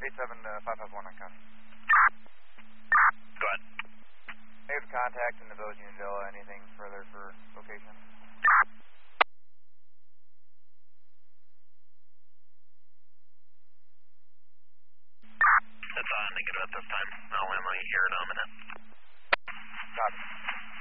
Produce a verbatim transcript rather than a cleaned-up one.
eight seven five five one on count. Go ahead. Negative contact in the village Unadilla. Anything further for location? That's uh, negative at this time. I'll land you here in a minute. Copy.